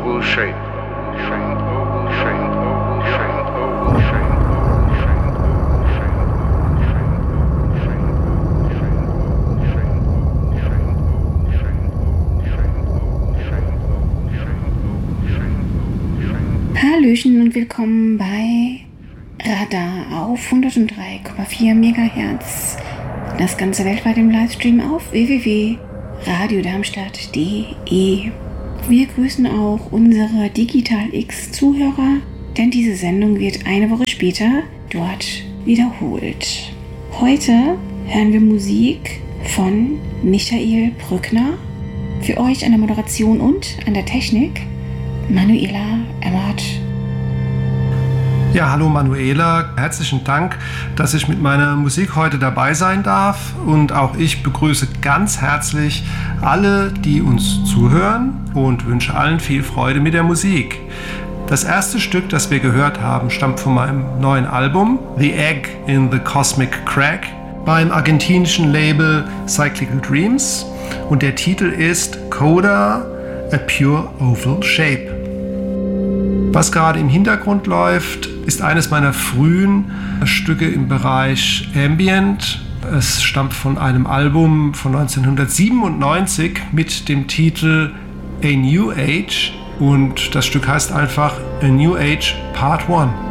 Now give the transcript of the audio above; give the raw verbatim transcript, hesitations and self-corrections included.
oval shape. Faint oval, faint oval, faint oval, faint oval, faint oval, faint oval. Hallöchen und willkommen bei Radar auf hundertdrei Komma vier Megahertz. Das Ganze weltweit im Livestream auf w w w punkt radio darmstadt punkt d e. Wir grüßen auch unsere Digital X-Zuhörer, denn diese Sendung wird eine Woche später dort wiederholt. Heute hören wir Musik von Michael Brückner. Für euch an der Moderation und an der Technik Manuela Emmert. Ja, hallo Manuela, herzlichen Dank, dass ich mit meiner Musik heute dabei sein darf, und auch ich begrüße ganz herzlich alle, die uns zuhören, und wünsche allen viel Freude mit der Musik. Das erste Stück, das wir gehört haben, stammt von meinem neuen Album The Egg in the Cosmic Crack beim argentinischen Label Cyclical Dreams, und der Titel ist Coda, a Pure Oval Shape. Was gerade im Hintergrund läuft, ist eines meiner frühen Stücke im Bereich Ambient. Es stammt von einem Album von neunzehnhundertsiebenundneunzig mit dem Titel A New Age, und das Stück heißt einfach A New Age Part eins.